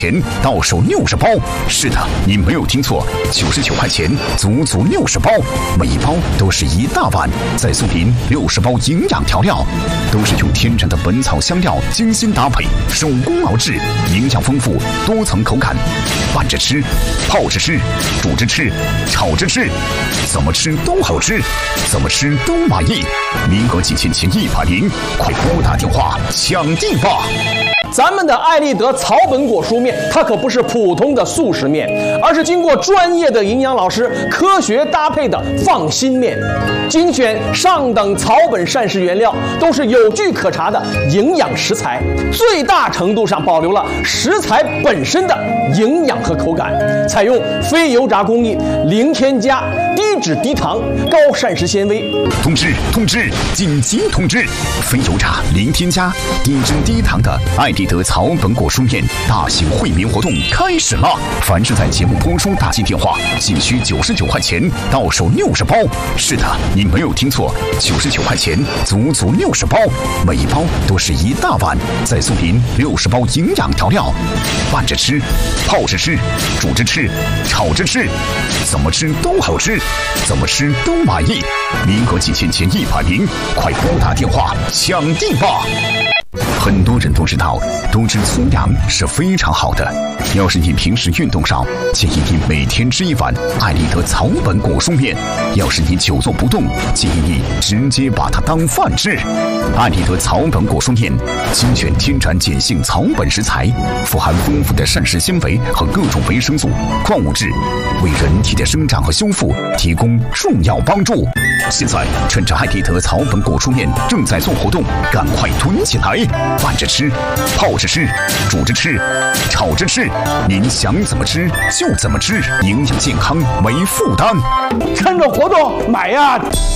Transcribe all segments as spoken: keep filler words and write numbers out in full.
钱到手六十包，是的，你没有听错，九十九块钱足足六十包，每一包都是一大碗，再送您六十包营养调料，都是用天然的本草香料精心搭配，手工熬制，营养丰富，多层口感，拌着吃，泡着吃，煮着吃，炒着吃，怎么吃都好吃，怎么吃都满意。名额仅限前一百名，快拨打电话抢订吧！ 咱们的艾丽德草本果蔬面，它可不是普通的速食面，而是经过专业的营养老师科学搭配的放心面，精选上等草本膳食原料，都是有据可查的营养食材，最大程度上保留了食材本身的营养和口感，采用非油炸工艺，零添加，低脂低糖，高膳食纤维。 通知通知，紧急通知！非油炸、零添加、低脂低糖的艾丽德草本果蔬面大型惠民活动开始了！凡是在节目播出打进电话，仅需九十九块钱，到手六十包。是的，你没有听错，九十九块钱足足六十包，每一包都是一大碗，再送您六十包营养调料，拌着吃，泡着吃，煮着吃，炒着吃，怎么吃都好吃，怎么吃都满意。名额仅限前一百名，快拨打电话抢订吧！很多人都知道，多吃粗粮是非常好的。要是你平时运动少，建议你每天吃一碗艾丽德草本果蔬面；要是你久坐不动，建议你直接把它当饭吃。艾丽德草本果蔬面精选天然碱性草本食材，富含丰富的膳食纤维和各种维生素、矿物质，为人体的生长和修复提供重要帮助。现在趁着艾丽德草本果蔬面正在做活动，赶快囤起来！拌着吃，泡着吃，煮着吃，炒着吃，您想怎么吃就怎么吃，营养健康没负担。 趁着活动买呀！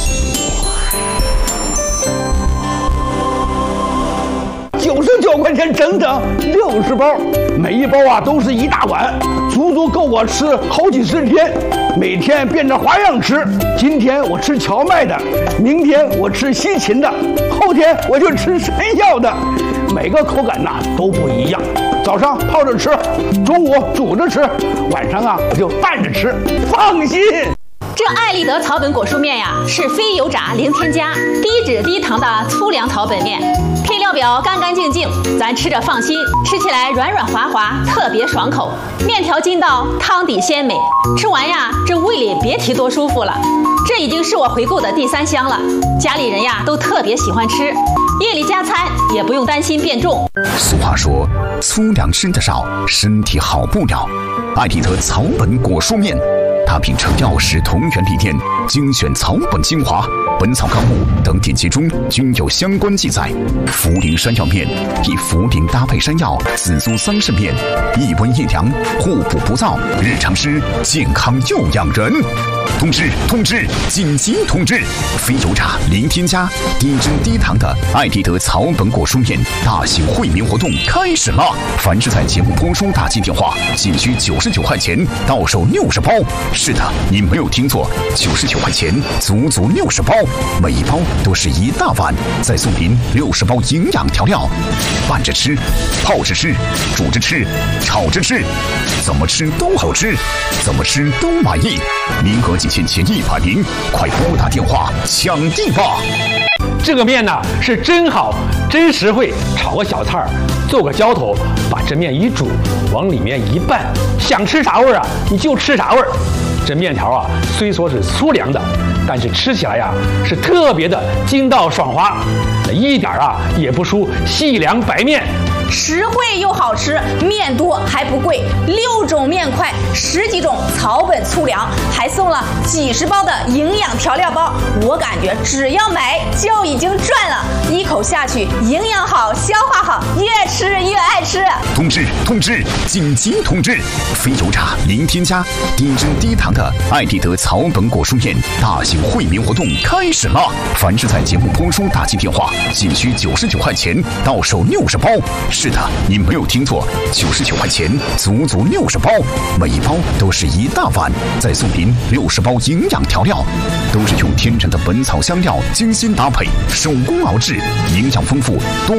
九十九块钱整整六十包，每一包啊都是一大碗，足足够我吃好几十天。每天变着花样吃，今天我吃荞麦的，明天我吃西芹的，后天我就吃山药的，每个口感呐都不一样。早上泡着吃，中午煮着吃，晚上啊我就拌着吃，放心。 这艾丽德草本果蔬面呀，是非油炸、零添加、低脂低糖的粗粮草本面，配料表干干净净，咱吃着放心，吃起来软软滑滑，特别爽口。面条筋道，汤底鲜美，吃完呀，这胃里别提多舒服了。这已经是我回购的第三箱了，家里人呀都特别喜欢吃，夜里加餐也不用担心变重。 俗话说，粗粮吃得少，身体好不了。艾丽德草本果蔬面，它秉承药食同源理念，精选草本精华、本草纲目等典籍中均有相关记载。茯苓山药面以茯苓搭配山药，紫苏桑葚面，一温一凉，互补不燥，日常吃健康又养人。通知通知，紧急通知！非油炸、零添加、低脂低糖的艾丽德草本果蔬面大型惠民活动开始了！凡是在节目播出打进电话，仅需九十九块钱，到手六十包。是的，你没有听错，九十九块钱足足六十包，每一包都是一大碗，再送您六十包营养调料，拌着吃，泡着吃，煮着吃，炒着吃，怎么吃都好吃，怎么吃都满意。名额仅限前一百名，快拨打电话抢订吧！ 这个面呢是真好，真实惠，炒个小菜儿，做个浇头，把这面一煮，往里面一拌，想吃啥味儿啊你就吃啥味儿。这面条啊虽说是粗粮的，但是吃起来呀是特别的筋道爽滑，一点啊也不输细粮白面。 实惠又好吃，面多还不贵，六种面块，十几种草本粗粮，还送了几十包的营养调料包。我感觉只要买就已经赚了，一口下去，营养好，消化好，越吃越爱吃。 通知通知，紧急通知！非油炸、零添加、低脂低糖的艾丽德草本果蔬面大型惠民活动开始了！凡是在节目播出打进电话，仅需九十九块钱，到手六十包。是的，你没有听错，九十九块钱足足六十包，每一包都是一大碗，再送您六十包营养调料，都是用天然的本草香料精心搭配，手工熬制，营养丰富，多